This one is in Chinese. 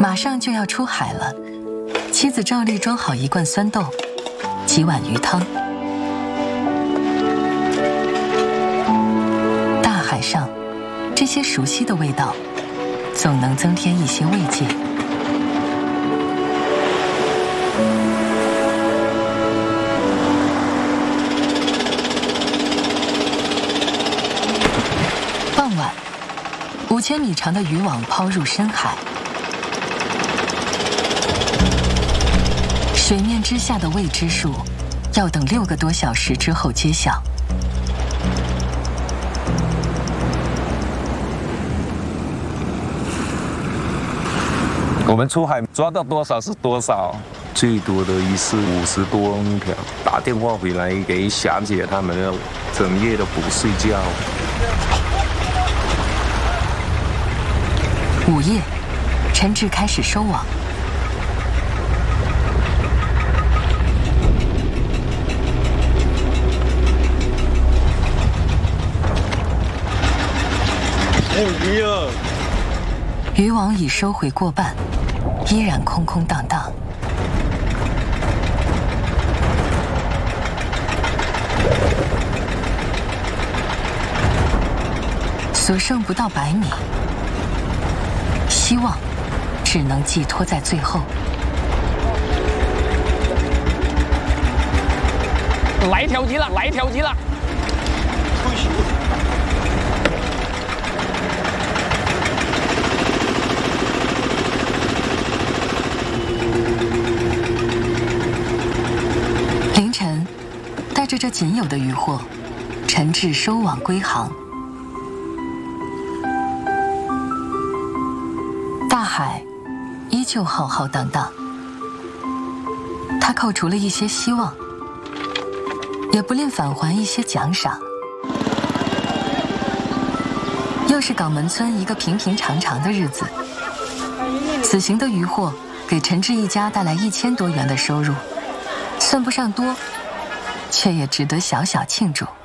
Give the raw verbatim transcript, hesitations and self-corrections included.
马上就要出海了，妻子照例装好一罐酸豆，几碗鱼汤。大海上，这些熟悉的味道，总能增添一些慰藉。傍晚，五千米长的渔网抛入深海。水面之下的未知数，要等六个多小时之后揭晓。 我们出海抓到多少是多少，最多的一次五十多条。打电话回来给霞姐他们，要整夜都不睡觉。 午夜，陈志开始收网。 还有鱼啊！ 渔网已收回过半，依然空空荡荡。所剩不到百米，希望只能寄托在最后。 来一条鱼了，来一条鱼了！ 凌晨，带着这仅有的渔获，陈志收网归航。大海依旧浩浩荡荡，他扣除了一些希望，也不吝返还一些奖赏。又是港门村一个平平常常的日子。此行的渔获给陈志一家带来一千多元的收入，算不上多，却也值得小小庆祝。